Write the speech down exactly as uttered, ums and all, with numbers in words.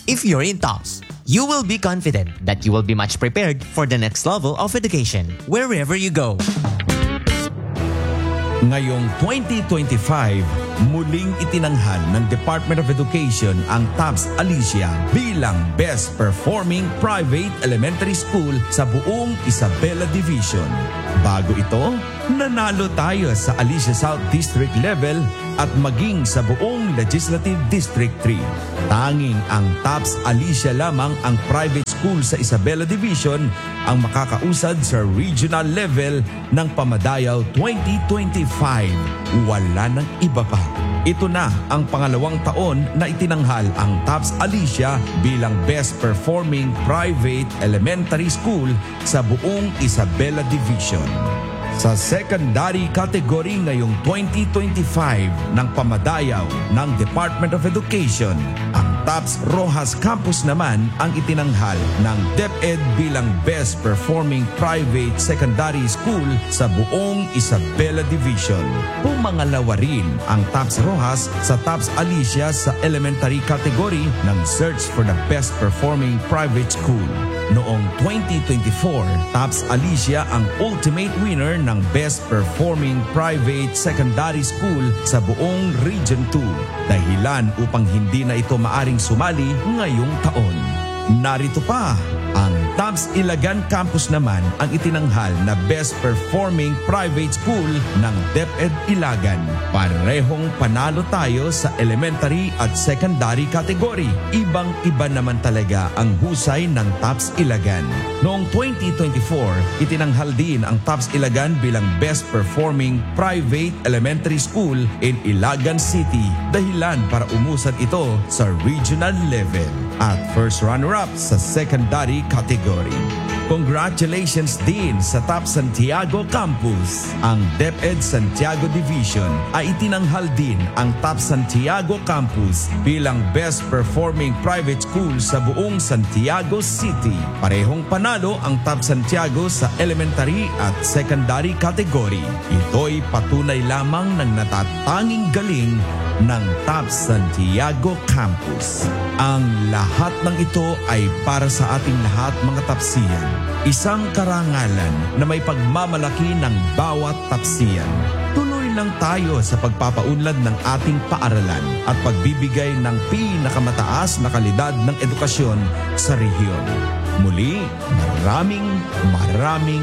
If you're in TOPS, you will be confident that you will be much prepared for the next level of education wherever you go. Ngayong twenty twenty-five, muling itinanghal ng Department of Education ang TOPS Alicia bilang Best Performing Private Elementary School sa buong Isabela Division. Bago ito, nanalo tayo sa Alicia South District level at maging sa buong Legislative District three. Tanging ang TOPS Alicia lamang ang private school sa Isabela Division ang makakausad sa regional level ng Pamadayaw twenty twenty-five. Wala nang iba pa. Ito na ang pangalawang taon na itinanghal ang TOPS Alicia bilang Best Performing Private Elementary School sa buong Isabela Division. Sa secondary category ngayong twenty twenty-five ng Pamadayaw ng Department of Education, ang TOPS Rojas Campus naman ang itinanghal ng DepEd bilang Best Performing Private Secondary School sa buong Isabela Division. Pumangalawa rin ang TOPS Rojas sa TOPS Alicia sa elementary category ng Search for the Best Performing Private School. Noong twenty twenty-four, TOPS Alicia ang ultimate winner ng Best Performing Private Secondary School sa buong Region two. Dahilan upang hindi na ito maaring sumali ngayong taon. Narito pa, ang TOPS Ilagan Campus naman ang itinanghal na Best Performing Private School ng DepEd Ilagan. Parehong panalo tayo sa elementary at secondary category. Ibang-iba naman talaga ang husay ng TOPS Ilagan. Noong twenty twenty-four, itinanghal din ang TOPS Ilagan bilang Best Performing Private Elementary School in Ilagan City. Dahilan para umusad ito sa regional level. At first runner-up sa secondary category. Congratulations din sa TOPS Santiago Campus. Ang DepEd Santiago Division ay itinanghal din ang TOPS Santiago Campus bilang Best Performing Private School sa buong Santiago City. Parehong panalo ang TOPS Santiago sa elementary at secondary category. Ito'y patunay lamang ng natatanging galing ng TOPS Santiago Campus. Ang lahat ng ito ay para sa ating lahat mga tapsiyan. Isang karangalan na may pagmamalaki ng bawat tapsiyan. Tuloy lang tayo sa pagpapaunlad ng ating paaralan at pagbibigay ng pinakamataas na kalidad ng edukasyon sa rehiyon. Muli, maraming maraming